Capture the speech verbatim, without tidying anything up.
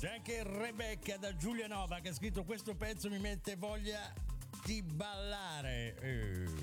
C'è anche Rebecca da Giulianova che ha scritto: questo pezzo mi mette voglia di ballare. Eh.